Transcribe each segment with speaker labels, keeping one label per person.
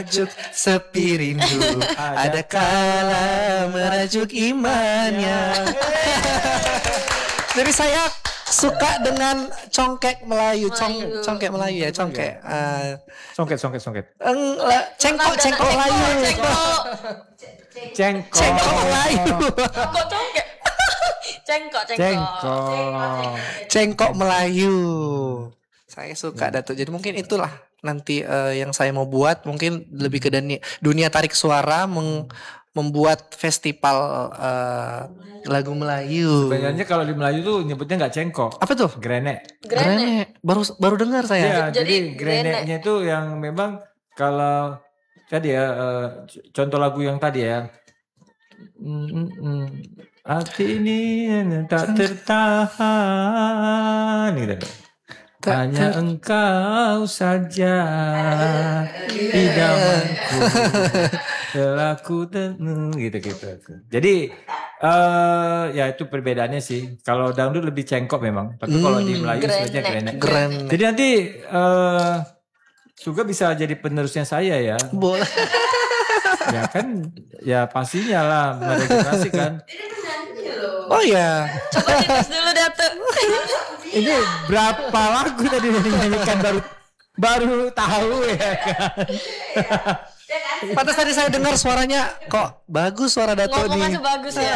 Speaker 1: merajuk sepi rindu, ada kala merajuk imannya. Jadi saya suka dengan congkek Melayu, congkek Melayu ya, congkek.
Speaker 2: Songket.
Speaker 1: Cengkok Melayu. Cengkok Melayu.
Speaker 3: Kok congkek?
Speaker 1: Cengkok Melayu. Saya suka Datuk. Jadi mungkin itulah nanti yang saya mau buat, mungkin lebih ke dunia tarik suara, membuat festival lagu Melayu.
Speaker 2: Sebenarnya kalau di Melayu tuh nyebutnya nggak cengkok.
Speaker 1: Apa tuh?
Speaker 2: Grenek.
Speaker 1: Baru dengar saya.
Speaker 2: Ya, jadi greneknya itu yang memang kalau tadi ya contoh lagu yang tadi ya. Hati ini tak tertahan gitu. Hanya engkau saja idamanku, telaku gitu. Jadi ya itu perbedaannya sih. Kalau dangdut lebih cengkok memang, tapi kalau di Melayu sebenarnya grenek. Jadi nanti Suga bisa jadi penerusnya saya ya.
Speaker 1: Boleh.
Speaker 2: Ya kan, ya pastinya lah meregenerasi kan.
Speaker 1: Oh ya.
Speaker 3: Coba dites dulu Datuk.
Speaker 2: Ini berapa lagu tadi dinyanyikan baru tahu ya kan.
Speaker 1: Pantas tadi saya dengar suaranya kok bagus suara Datuk nih.
Speaker 3: Ngomong aja bagus ya.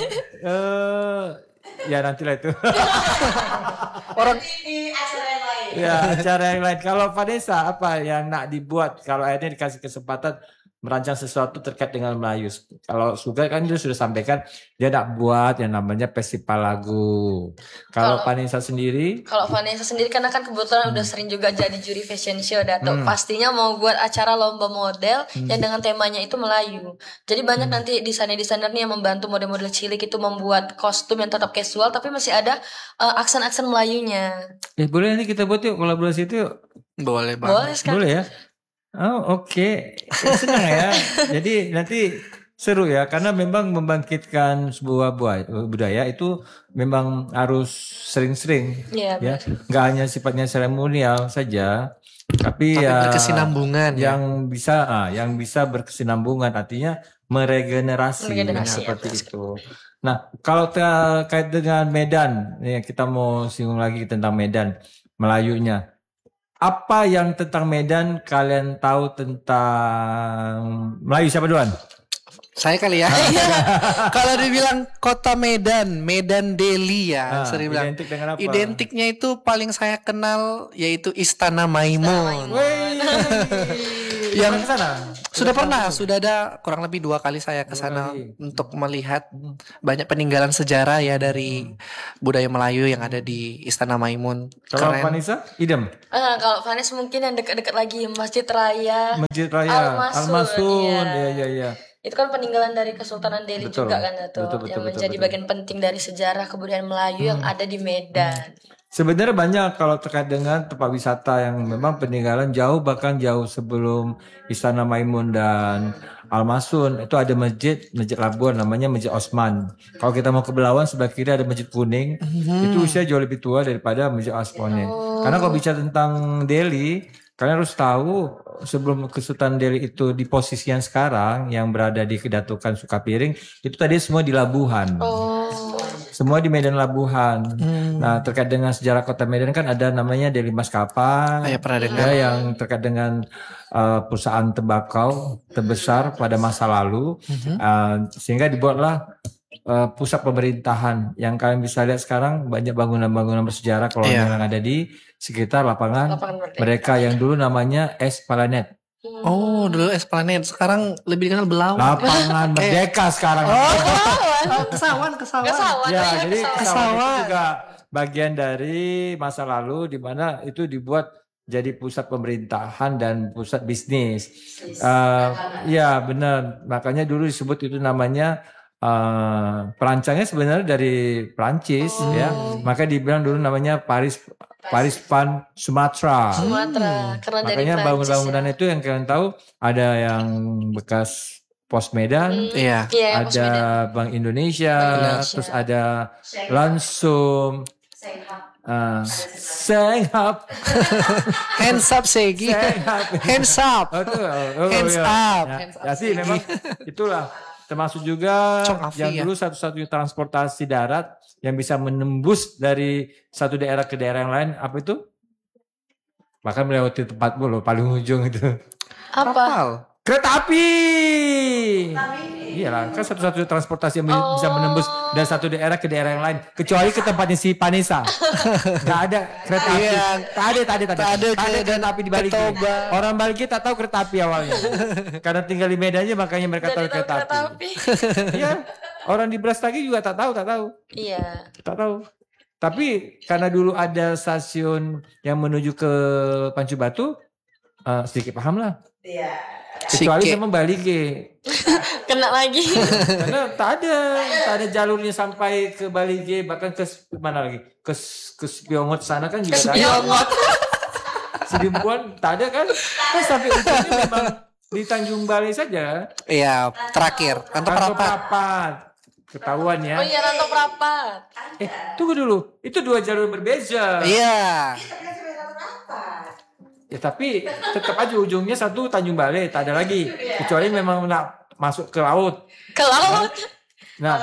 Speaker 2: Ya nantilah itu.
Speaker 1: Orang
Speaker 3: Di acara yang lain.
Speaker 2: Ya acara yang lain. Kalau Vanessa apa yang nak dibuat kalau akhirnya dikasih kesempatan merancang sesuatu terkait dengan Melayu. Kalau Suga kan dia sudah sampaikan dia nak buat yang namanya festival lagu. Kalau Vanessa sendiri?
Speaker 3: Kalau Vanessa sendiri karena kan kebetulan udah sering juga jadi juri fashion show Datuk. Pastinya mau buat acara lomba model yang dengan temanya itu Melayu. Jadi banyak nanti desainer-desainer nih yang membantu model-model cilik itu membuat kostum yang tetap casual tapi masih ada aksen-aksen Melayunya.
Speaker 2: Boleh nanti kita buat yuk kolaborasi itu yuk.
Speaker 1: boleh banget.
Speaker 3: Boleh sekali.
Speaker 2: Boleh ya? Oh oke. Senang ya. Jadi nanti seru ya karena memang membangkitkan sebuah budaya itu memang harus sering-sering
Speaker 3: Iya,
Speaker 2: ya. Nggak hanya sifatnya seremonial saja tapi ya
Speaker 1: berkesinambungan
Speaker 2: yang bisa berkesinambungan artinya meregenerasi seperti itu. Nah, kalau terkait dengan Medan, ya kita mau singgung lagi tentang Medan Melayunya. Apa yang tentang Medan kalian tahu tentang Melayu? Siapa duluan?
Speaker 1: Saya kali ya. Kalau dibilang kota Medan Delhi ya, sering bilang.
Speaker 2: Identik dengan apa?
Speaker 1: Identiknya itu paling saya kenal yaitu Istana Maimun. Yang
Speaker 2: sana?
Speaker 1: sudah ada kurang lebih 2 kali saya ke sana untuk melihat banyak peninggalan sejarah ya dari budaya Melayu yang ada di Istana Maimun.
Speaker 2: Kalau
Speaker 1: Keren.
Speaker 2: Vanessa, idem.
Speaker 3: Kalau Vanessa mungkin yang dekat-dekat lagi Masjid Raya
Speaker 2: Al-Masun. Iya.
Speaker 3: Itu kan peninggalan dari Kesultanan Delhi juga kan
Speaker 2: Betul,
Speaker 3: yang menjadi bagian penting dari sejarah kebudayaan Melayu yang ada di Medan.
Speaker 2: Sebenarnya banyak kalau terkait dengan tempat wisata yang memang peninggalan bahkan jauh sebelum Istana Maimun dan Al-Masun itu ada masjid Labuan namanya Masjid Osman. Kalau kita mau ke Belawan sebelah kiri ada Masjid Kuning. Itu usia jauh lebih tua daripada Masjid Osman. Karena kalau bicara tentang Delhi, kalian harus tahu sebelum Kesultanan Delhi itu di posisi yang sekarang yang berada di Kedatukan Sukapiring itu tadi semua di Labuhan. Semua di Medan Labuhan. Nah, terkait dengan sejarah kota Medan kan ada namanya Delhi Maskapai.
Speaker 1: Pernah dengar.
Speaker 2: Yang terkait dengan perusahaan tembakau terbesar pada masa lalu. Sehingga dibuatlah pusat pemerintahan yang kalian bisa lihat sekarang banyak bangunan-bangunan bersejarah kolonial yang ada di sekitar lapangan mereka yang dulu namanya Esplanade.
Speaker 1: Oh, dulu Esplanade, sekarang lebih dikenal Belawan.
Speaker 2: Lapangan Merdeka sekarang.
Speaker 1: Kesawan.
Speaker 2: Ya, jadi Kesawan itu juga bagian dari masa lalu di mana itu dibuat jadi pusat pemerintahan dan pusat bisnis. Ya, benar. Makanya dulu disebut itu namanya perancangnya sebenarnya dari Prancis ya. Maka dibilang dulu namanya Paris Van Sumatera.
Speaker 3: Karena dari
Speaker 2: Makanya
Speaker 3: Prancis,
Speaker 2: bangunan-bangunan itu yang kalian tahu ada yang bekas Pos Medan, ada Bank Indonesia, terus ada Lansum, Senghap.
Speaker 1: Hands up Segi. Hands up. Hands
Speaker 2: ya.
Speaker 1: up.
Speaker 2: Ya sih memang itulah termasuk juga
Speaker 1: Chong Afi,
Speaker 2: yang
Speaker 1: ya.
Speaker 2: dulu satu-satunya transportasi darat yang bisa menembus dari satu daerah ke daerah yang lain, apa itu? Bahkan melewati tempat loh paling ujung itu.
Speaker 3: Apa?
Speaker 1: Kapal.
Speaker 2: Kereta api. Iyalah, kan satu-satunya transportasi yang bisa menembus dari satu daerah ke daerah yang lain, kecuali ke tempatnya si Vanessa. Gak ada kereta api.
Speaker 1: Iya.
Speaker 2: Tak ada kereta api di Bali.
Speaker 1: ke Toba.
Speaker 2: Orang Bali tak tahu kereta api awalnya. Karena tinggal di Medan aja makanya mereka tahu
Speaker 3: Jadi tahu
Speaker 2: kereta api. Iya. Orang di Brastagi juga tak tahu.
Speaker 3: Iya.
Speaker 2: Tak tahu. Tapi karena dulu ada stasiun yang menuju ke Pancu Batu, sedikit paham lah.
Speaker 4: Iya.
Speaker 2: Kecuali
Speaker 1: Sike.
Speaker 2: sama Bali
Speaker 3: Kena lagi.
Speaker 2: karena tak ada jalurnya sampai ke Bali bahkan ke mana lagi ke Spiongot sana kan juga tak ada. Sedimpuan tak ada kan sampai ujungnya memang di Tanjung Balai saja.
Speaker 1: Iya, terakhir. Rantau
Speaker 2: Rantau
Speaker 1: Prapat.
Speaker 2: Prapat. Ketahuan ya.
Speaker 3: Oh iya, Rantau Prapat.
Speaker 2: Tunggu dulu. Itu 2 jalur berbeda.
Speaker 1: Iya.
Speaker 2: Ya tapi tetap aja ujungnya satu Tanjung Balai, tak ada lagi. Kecuali memang nak masuk ke laut.
Speaker 3: Ke laut.
Speaker 2: Nah,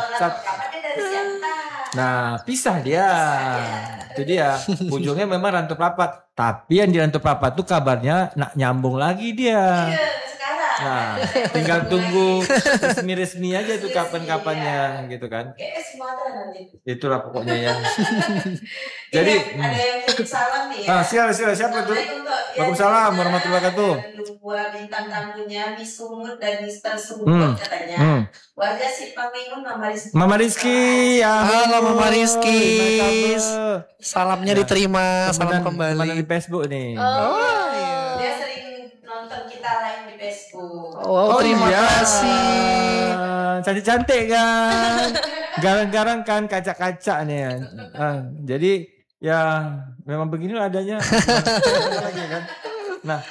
Speaker 2: pisah dia. Itu dia. Ujungnya memang Rantau Prapat. Tapi yang di Rantau Prapat tuh kabarnya nak nyambung lagi dia. Nah, tinggal tunggu resmi-resmi aja tuh kapan-kapannya gitu kan. Itulah pokoknya ya. Jadi
Speaker 4: ada yang kirim salam nih ya.
Speaker 2: siapa siapa tuh? Waalaikumsalam warahmatullahi wabarakatuh.
Speaker 4: Dua bintang tamunya Miss Sumut dan Mister Sumut katanya. Warga Sipangingun
Speaker 2: Mama Rizky ya.
Speaker 1: Halo Mama Rizky.
Speaker 2: Apa kabar?
Speaker 1: Salamnya diterima. Salam
Speaker 2: Temenan
Speaker 1: kembali.
Speaker 2: di Facebook nih.
Speaker 4: Dia sering nonton kita live di Facebook.
Speaker 1: Oh, terima kasih.
Speaker 2: Cantik-cantik kan. Garang-garang kan kaca-kaca nih ya. Jadi ya memang beginilah adanya. Lagi kan. Nah,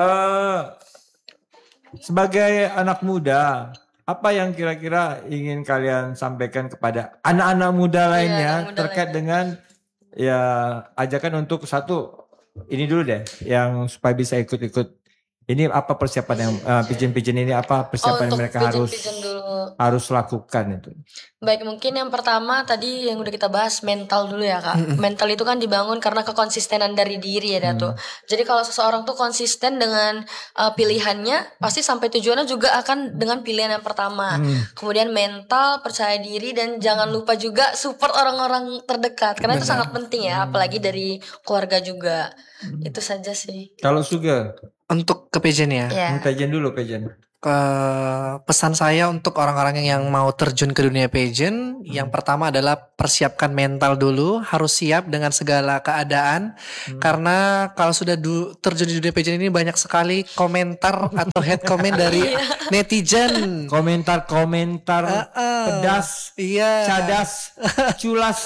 Speaker 2: sebagai anak muda, apa yang kira-kira ingin kalian sampaikan kepada anak-anak muda lainnya
Speaker 3: anak muda
Speaker 2: terkait
Speaker 3: lainnya.
Speaker 2: dengan ya ajakan untuk satu ini dulu deh yang supaya bisa ikut-ikut. Ini apa persiapan yang pigeon-pigeon ini apa persiapan yang
Speaker 3: untuk
Speaker 2: mereka
Speaker 3: pigeon dulu.
Speaker 2: harus lakukan itu.
Speaker 3: Baik, mungkin yang pertama tadi yang udah kita bahas mental dulu ya Kak. Mental itu kan dibangun karena kekonsistenan dari diri ya Dato. Jadi kalau seseorang tuh konsisten dengan pilihannya, pasti sampai tujuannya juga akan dengan pilihan yang pertama. Kemudian mental, percaya diri, dan jangan lupa juga support orang-orang terdekat. Karena itu sangat penting ya, apalagi dari keluarga juga. Itu saja sih.
Speaker 2: Kalau Suga,
Speaker 1: Untuk ke pageant ya.
Speaker 3: Ya.
Speaker 2: pageant dulu pageant.
Speaker 1: Pesan saya untuk orang-orang yang mau terjun ke dunia pageant, yang pertama adalah persiapkan mental dulu, harus siap dengan segala keadaan, karena kalau sudah terjun di dunia pageant ini banyak sekali komentar atau hate comment dari netizen.
Speaker 2: Komentar pedas,
Speaker 1: Iya.
Speaker 2: cadas, culas.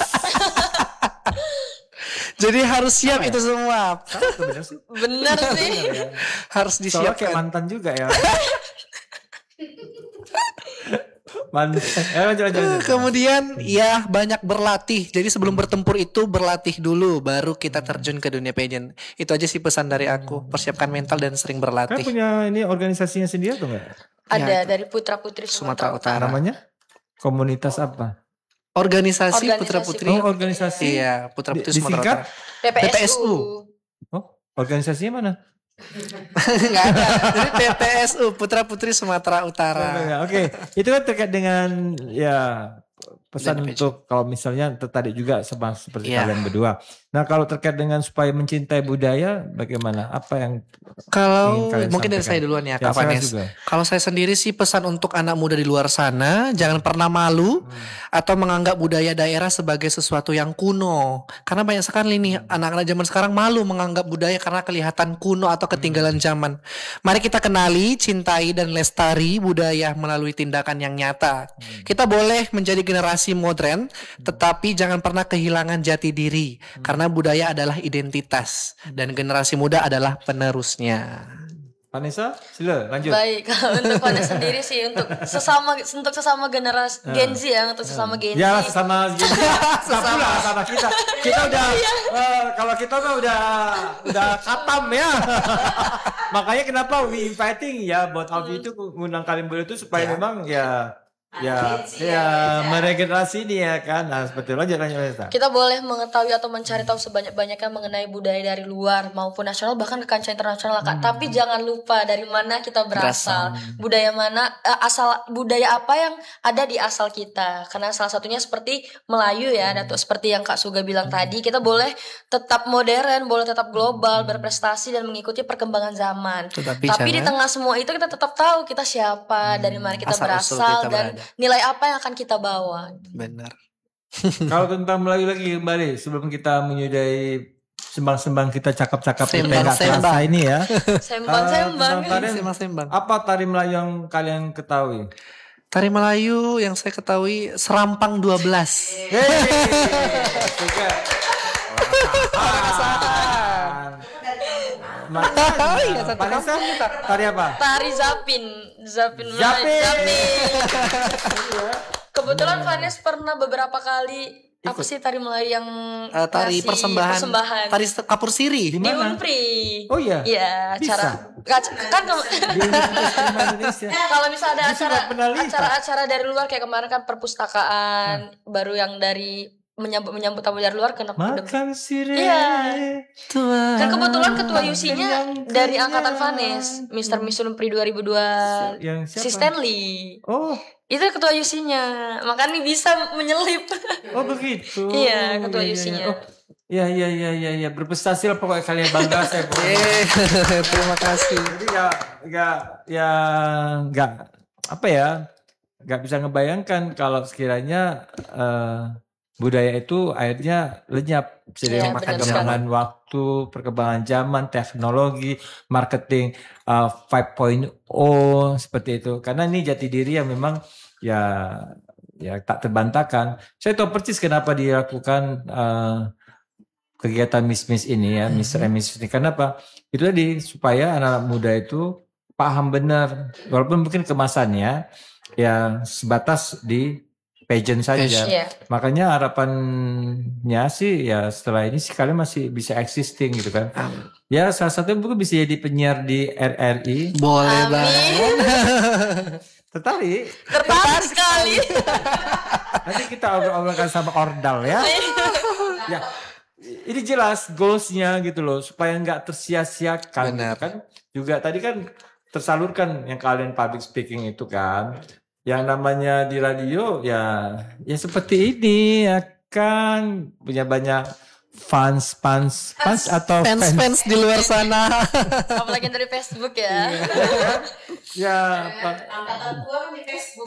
Speaker 1: Jadi harus siap itu semua.
Speaker 2: Bener sih.
Speaker 3: Bener sih.
Speaker 1: Harus
Speaker 2: Soalnya kayak
Speaker 1: disiapkan.
Speaker 2: mantan juga ya. Mantan. Lanjut.
Speaker 1: Kemudian ya banyak berlatih. Jadi sebelum bertempur itu berlatih dulu, baru kita terjun ke dunia pageant. Itu aja sih pesan dari aku. Persiapkan mental dan sering
Speaker 2: Kan
Speaker 1: berlatih.
Speaker 2: punya ini organisasinya sendiri atau enggak?
Speaker 3: Ada dari Putra Putri
Speaker 1: Sumatera
Speaker 3: Sumatera
Speaker 1: Utara.
Speaker 2: Namanya? Komunitas apa?
Speaker 1: Organisasi
Speaker 3: Organisasi.
Speaker 1: Putra Putri.
Speaker 2: Oh, organisasi.
Speaker 1: Iya, Putra Putri Sumatera
Speaker 2: Disingkat?
Speaker 1: Utara.
Speaker 3: PPSU.
Speaker 2: Oh, organisasinya mana?
Speaker 1: Enggak ada. Jadi PPSU Putra Putri Sumatera Utara.
Speaker 2: Oke, itu kan terkait dengan ya pesan
Speaker 1: Dan
Speaker 2: untuk kalau misalnya tertarik juga sama seperti
Speaker 1: Iya.
Speaker 2: kalian berdua. Nah, kalau terkait dengan supaya mencintai budaya, bagaimana? Apa yang
Speaker 1: Kalau
Speaker 2: ingin kalian
Speaker 1: mungkin dari
Speaker 2: sampaikan?
Speaker 1: saya duluan ya,
Speaker 2: Ya,
Speaker 1: Kak
Speaker 2: silakan
Speaker 1: Vanes.
Speaker 2: juga.
Speaker 1: Kalau saya sendiri sih pesan untuk anak muda di luar sana, jangan pernah malu atau menganggap budaya daerah sebagai sesuatu yang kuno. Karena banyak sekali nih anak-anak zaman sekarang malu menganggap budaya karena kelihatan kuno atau ketinggalan zaman. Mari kita kenali, cintai dan lestari budaya melalui tindakan yang nyata. Kita boleh menjadi generasi modern, tetapi jangan pernah kehilangan jati diri. Karena budaya adalah identitas dan generasi muda adalah penerusnya.
Speaker 2: Vanessa, sila lanjut.
Speaker 3: Baik, kalau untuk Vanessa sendiri sih untuk sesama generasi Gen Z ya, untuk sesama Gen Z.
Speaker 2: Ya sesama Gen Z. Sesama sama kita. Kita udah kalau kita mah udah katam ya. Makanya kenapa we inviting ya buat Alfi itu ngundang kalian berdua itu supaya memang ya meregenerasi ini ya kan. Nah, seperti itu lanjut.
Speaker 3: Kita boleh mengetahui atau mencari tahu sebanyak-banyaknya mengenai budaya dari luar maupun nasional bahkan ke kancah internasional Kak. Tapi jangan lupa dari mana kita berasal. Budaya mana asal budaya apa yang ada di asal kita. Karena salah satunya seperti Melayu ya, Datuk, seperti yang Kak Suga bilang tadi, kita boleh tetap modern, boleh tetap global, berprestasi dan mengikuti perkembangan zaman. Tapi di tengah semua itu kita tetap tahu kita siapa, dari mana kita berasal dan nilai apa yang akan kita bawa.
Speaker 1: Benar.
Speaker 2: Kalau tentang Melayu lagi kembali sebelum kita menyudahi sembang-sembang kita cakap-cakap kita nggak terasa ini ya.
Speaker 3: Sembang-sembang.
Speaker 2: Apa tari Melayu yang kalian ketahui?
Speaker 1: Tari Melayu yang saya ketahui Serampang 12.
Speaker 2: Vanessa, tari apa?
Speaker 3: Tari Zapin Kebetulan Vanessa pernah beberapa kali apa sih tari Melayu yang
Speaker 1: tari persembahan. Tari kapur siri
Speaker 3: di Unpri.
Speaker 2: Oh iya.
Speaker 3: Iya, acara kan kalau misalnya ada acara dari luar kayak kemarin kan perpustakaan baru yang dari menyambut tamu dari luar kena
Speaker 2: makan sirih.
Speaker 3: Iya. Kan kebetulan ketua UC-nya dari angkatan Vanes, Mr. Miss Unpri 2002. Si Stanley.
Speaker 2: Oh.
Speaker 3: Itu ketua UC-nya. Makanya bisa menyelip.
Speaker 2: Oh begitu.
Speaker 3: Iya, ketua UC-nya.
Speaker 2: Oh. Ya, berprestasi lah pokoknya kalian bangga saya.
Speaker 1: Terima kasih.
Speaker 2: Jadi nggak bisa ngebayangkan kalau sekiranya budaya itu akhirnya lenyap seiring perkembangan waktu, perkembangan zaman, teknologi, marketing 5.0 seperti itu. Karena ini jati diri yang memang ya tak terbantahkan. Saya tahu persis kenapa dilakukan kegiatan Miss ini ya, Mr. and Miss ini. Kenapa? Itu tadi supaya anak-anak muda itu paham benar, walaupun mungkin kemasannya ya sebatas di pageant saja. Makanya harapannya sih ya setelah ini sih kalian masih bisa existing gitu kan. Ya salah satunya mungkin bisa jadi penyiar di RRI.
Speaker 1: Boleh banget.
Speaker 3: Tertarik sekali.
Speaker 2: Nanti kita obrol-obrolkan sama Ordal ya. Ya. Ini jelas goalsnya gitu loh supaya nggak tersia-siakan gitu kan. Juga tadi kan tersalurkan yang kalian public speaking itu kan. Yang namanya di radio ya seperti ini ya kan, punya banyak fans atau fans
Speaker 1: di luar sana.
Speaker 3: Apalagi dari Facebook ya.
Speaker 2: Ya
Speaker 4: angkatan tua kan di Facebook.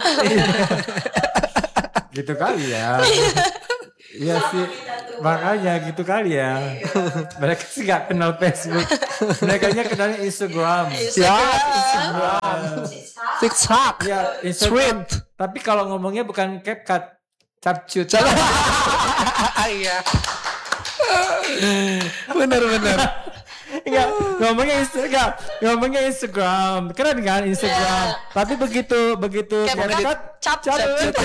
Speaker 2: Gitu kali ya. Iya sih, makanya gitu kali ya. Mereka sih gak kenal Facebook. Mereka kenalnya Instagram.
Speaker 1: TikTok.
Speaker 2: Ya, Instagram. Tapi kalau ngomongnya bukan CapCut, Capcut.
Speaker 1: Iya. Benar.
Speaker 2: Enggak, ngomongnya Instagram. Keren kan Instagram. Tapi begitu
Speaker 3: Capcut.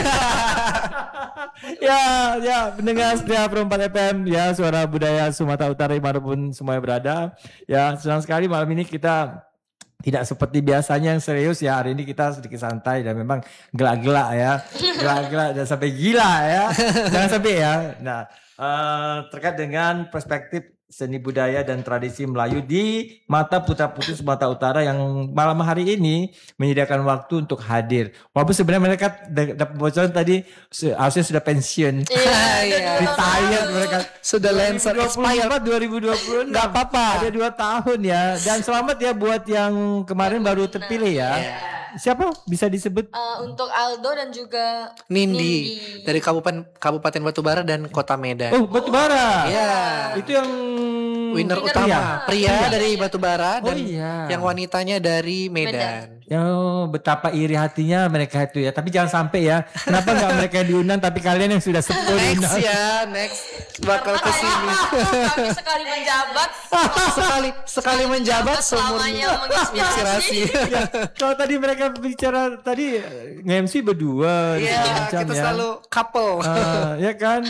Speaker 2: Ya, pendengar setia Pro4 FM ya, suara budaya Sumatera Utara dimanapun semuanya berada. Ya, senang sekali malam ini kita tidak seperti biasanya yang serius ya. Hari ini kita sedikit santai dan memang gelak-gelak ya. Gelak-gelak dan sampai gila ya. Jangan sampai ya. Nah, terkait dengan perspektif seni budaya dan tradisi Melayu di mata putra-putri Sumatera Utara yang malam hari ini menyediakan waktu untuk hadir. Walaupun sebenarnya mereka dapat bocoran tadi harusnya sudah pensiun.
Speaker 3: Iya.
Speaker 2: Retired mereka.
Speaker 1: Sudah lancer expired
Speaker 2: 2020.
Speaker 1: Enggak apa-apa.
Speaker 2: Ada 2 tahun ya. Dan selamat ya buat yang kemarin baru terpilih ya. Siapa bisa disebut?
Speaker 3: Untuk Aldo dan juga
Speaker 1: Nindi dari Kabupaten Batubara dan Kota Medan.
Speaker 2: Oh, Batubara.
Speaker 1: Iya.
Speaker 2: Itu yang
Speaker 1: winner
Speaker 3: Winner
Speaker 1: utama. Pria dari Batubara
Speaker 2: Oh
Speaker 1: dan
Speaker 2: iya.
Speaker 1: yang wanitanya dari Medan.
Speaker 2: Ya, betapa iri hatinya mereka itu ya. Tapi jangan sampai ya. Kenapa nggak mereka yang diundang tapi kalian yang sudah sepuh
Speaker 1: Next
Speaker 2: diundang?
Speaker 1: ya, next bakal ke sini.
Speaker 3: Kami sekali menjabat
Speaker 1: sekali menjabat seumur
Speaker 3: selamanya menginspirasi.
Speaker 2: Ya, kalau tadi mereka bicara tadi nge-MC berdua
Speaker 1: Iya,
Speaker 2: segala macam
Speaker 1: kita
Speaker 2: ya.
Speaker 1: selalu couple.
Speaker 2: Ya kan?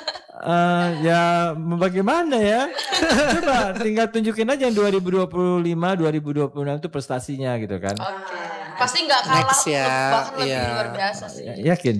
Speaker 2: Ya bagaimana ya? Coba tinggal tunjukin aja yang 2025, 2026 itu prestasinya gitu kan.
Speaker 3: Oke. Pasti nggak kalah,
Speaker 1: Next ya,
Speaker 3: bahkan lebih
Speaker 1: iya.
Speaker 3: luar biasa sih.
Speaker 2: Yakin?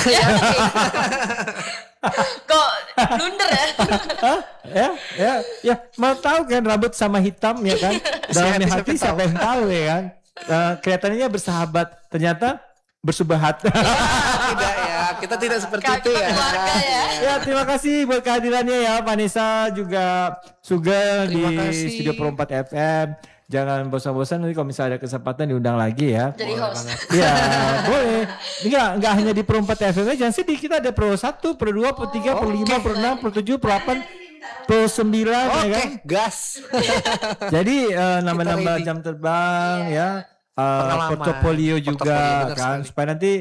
Speaker 3: Kok blunder ya?
Speaker 2: Hah? Ya, mau tahu kan rambut sama hitam ya kan? Dalamnya
Speaker 1: Siapa
Speaker 2: hati
Speaker 1: tahu.
Speaker 2: siapa yang tahu ya kan? Kelihatannya bersahabat, ternyata bersubahat.
Speaker 1: Tidak ya, kita tidak seperti itu ya.
Speaker 3: Keluarga ya.
Speaker 2: Ya, terima kasih buat kehadirannya ya Vanessa juga Suga di
Speaker 1: Terima kasih.
Speaker 2: Studio Pro 4 FM. Jangan bosan-bosan nanti kalau misalnya ada kesempatan diundang lagi ya.
Speaker 3: Jadi host.
Speaker 2: Iya, boleh. Enggak hanya di Pro 4 FM aja, jangan sedih. Kita ada Pro 1, Pro 2, Pro 3, Pro 5, Pro 6, Pro 7, Pro 8, Pro 9 ya
Speaker 1: Oke,
Speaker 2: kan.
Speaker 1: gas.
Speaker 2: Jadi nambah-nambah
Speaker 1: ready.
Speaker 2: jam terbang ya.
Speaker 1: Pengalaman.
Speaker 2: Portofolio juga
Speaker 1: Portofolio, benar
Speaker 2: kan
Speaker 1: sekali.
Speaker 2: supaya nanti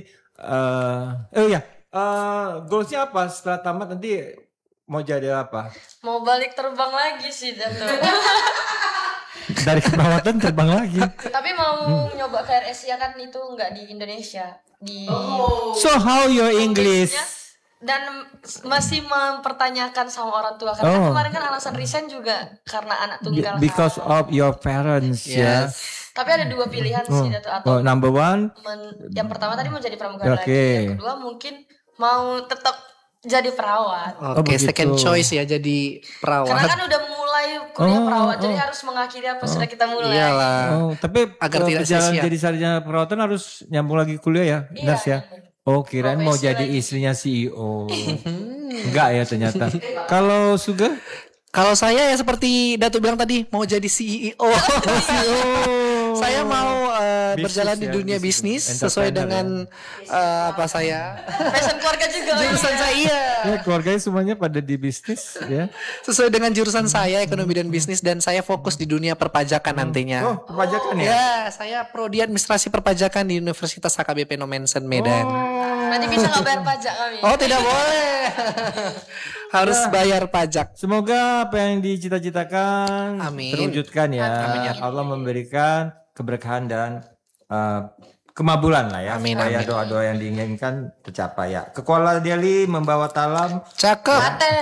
Speaker 2: goalsnya apa setelah tamat nanti mau jadi apa?
Speaker 3: Mau balik terbang lagi sih Dato.
Speaker 2: Dari keperawatan terbang lagi.
Speaker 3: Tapi mau nyoba ke RSIA kan itu nggak di Indonesia, di
Speaker 2: So how your English?
Speaker 3: dan masih mempertanyakan sama orang tua karena kan kemarin kan alasan resign juga karena anak tunggal.
Speaker 2: Because of your parents ya.
Speaker 3: Tapi ada dua pilihan sih Dato, atau
Speaker 2: Number one,
Speaker 3: yang pertama tadi mau jadi pramugari
Speaker 2: Oke.
Speaker 3: lagi, yang kedua mungkin mau tetap jadi perawat.
Speaker 1: Oke,
Speaker 2: begitu.
Speaker 1: second choice ya jadi
Speaker 3: Karena
Speaker 1: perawat.
Speaker 3: kan udah mulai kuliah perawat, jadi harus mengakhiri apa sudah kita mulai.
Speaker 1: Iyalah.
Speaker 2: tapi
Speaker 1: Agar
Speaker 2: kalau
Speaker 1: tidak
Speaker 2: berjalan
Speaker 1: sia-sia.
Speaker 2: jadi sarjana perawatan harus nyambung lagi kuliah ya,
Speaker 3: Iya,
Speaker 2: Nas ya. Oh, kirain mau
Speaker 3: Profesi
Speaker 2: jadi
Speaker 3: lagi.
Speaker 2: istrinya CEO. Enggak ya ternyata. Kalau Suga?
Speaker 1: Kalau saya ya seperti Datu bilang tadi mau jadi CEO. Saya mau berjalan di
Speaker 2: ya,
Speaker 1: dunia bisnis sesuai dengan apa saya.
Speaker 3: Passion keluarga juga.
Speaker 1: Jurusan saya.
Speaker 2: Ya, keluarganya semuanya pada di bisnis ya.
Speaker 1: Sesuai dengan jurusan saya ekonomi dan bisnis dan saya fokus di dunia perpajakan nantinya.
Speaker 2: Oh, perpajakan ya?
Speaker 1: Ya, saya prodi administrasi perpajakan di Universitas HKBP Nomensen Medan.
Speaker 3: Nanti bisa nggak bayar pajak kami.
Speaker 1: Oh, tidak boleh. Harus bayar pajak.
Speaker 2: Semoga apa yang dicita-citakan
Speaker 1: Amin.
Speaker 2: terwujudkan ya.
Speaker 1: Amin, ya.
Speaker 2: Allah memberikan keberkahan dan kemabulan lah ya.
Speaker 1: Amin,
Speaker 2: Supaya
Speaker 1: amin.
Speaker 2: doa-doa yang diinginkan tercapai ya. Ke Kuala Deli membawa talam
Speaker 1: Cakep.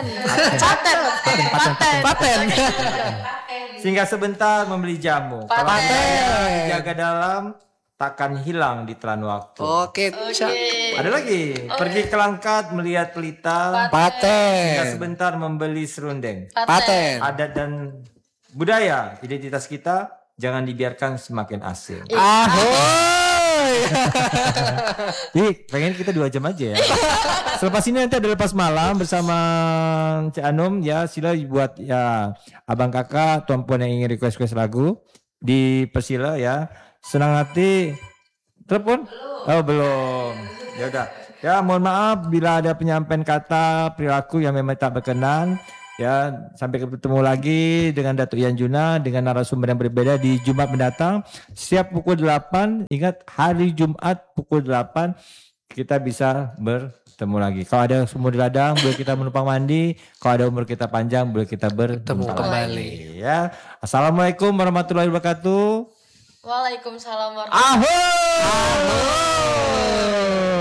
Speaker 3: Paten.
Speaker 2: sehingga sebentar membeli jamu. Kalau
Speaker 3: Paten.
Speaker 2: yang dijaga dalam takkan hilang di telan waktu.
Speaker 1: Oke,
Speaker 2: Ada lagi, pergi ke Langkat melihat pelita, sehingga
Speaker 1: paten.
Speaker 2: sebentar membeli serundeng.
Speaker 1: Paten.
Speaker 2: Adat dan budaya, identitas kita jangan dibiarkan semakin asing.
Speaker 1: Ahoy.
Speaker 2: Jadi pengen kita 2 jam aja ya. Selepas ini nanti ada lepas malam bersama Cik Anum ya. Sila buat ya abang kakak, tuan puan yang ingin request lagu di Persila ya. Senang hati. Telepon? Oh belum. Ya udah. Ya mohon maaf bila ada penyampaian kata perilaku yang memang tak berkenan. Ya sampai ketemu lagi dengan Datuk Yan Juna dengan narasumber yang berbeda di Jumat mendatang. Setiap pukul 8. Ingat hari Jumat pukul 8 kita bisa bertemu lagi. Kalau ada sumur di ladang boleh kita menumpang mandi. Kalau ada umur kita panjang boleh kita bertemu
Speaker 1: kembali.
Speaker 2: Ya. Assalamualaikum warahmatullahi wabarakatuh.
Speaker 3: Waalaikumsalam warahmatullahi wabarakatuh.
Speaker 2: Ahoy!